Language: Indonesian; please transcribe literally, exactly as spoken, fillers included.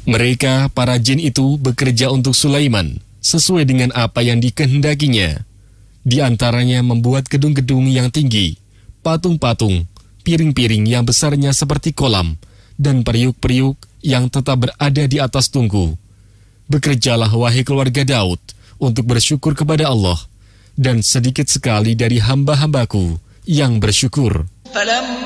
Mereka, para jin itu, bekerja untuk Sulaiman, sesuai dengan apa yang dikehendakinya. Di antaranya membuat gedung-gedung yang tinggi, patung-patung, piring-piring yang besarnya seperti kolam, dan periuk-periuk yang tetap berada di atas tungku. Bekerjalah wahai keluarga Daud, untuk bersyukur kepada Allah, dan sedikit sekali dari hamba-hambaku yang bersyukur.